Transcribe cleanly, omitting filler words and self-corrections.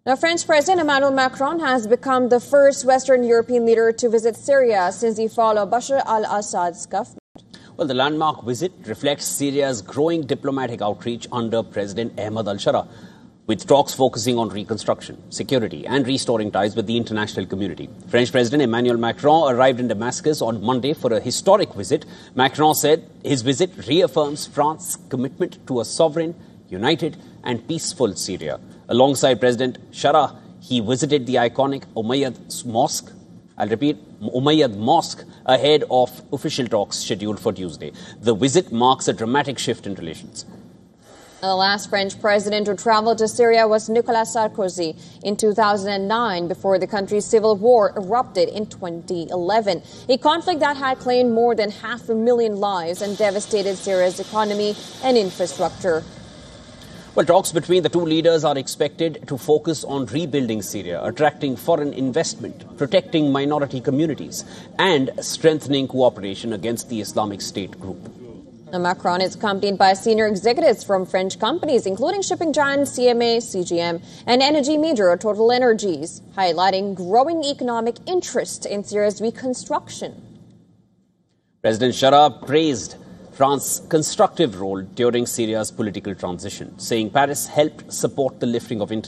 Now, French President Emmanuel Macron has become the first Western European leader to visit Syria since he followed Bashar al-Assad's government. Well, the landmark visit reflects Syria's growing diplomatic outreach under President Ahmed al-Shara, with talks focusing on reconstruction, security and restoring ties with the international community. French President Emmanuel Macron arrived in Damascus on Monday for a historic visit. Macron said his visit reaffirms France's commitment to a sovereign, united and peaceful Syria. Alongside President Shara, he visited the iconic Umayyad Mosque. I'll repeat, Umayyad Mosque, ahead of official talks scheduled for Tuesday. The visit marks a dramatic shift in relations. The last French president to travel to Syria was Nicolas Sarkozy in 2009 before the country's civil war erupted in 2011, a conflict that had claimed more than 500,000 lives and devastated Syria's economy and infrastructure. Well, talks between the two leaders are expected to focus on rebuilding Syria, attracting foreign investment, protecting minority communities, and strengthening cooperation against the Islamic State group. Macron is accompanied by senior executives from French companies, including shipping giants CMA, CGM, and energy major Total Energies, highlighting growing economic interest in Syria's reconstruction. President Shara praised France's constructive role during Syria's political transition, saying Paris helped support the lifting of international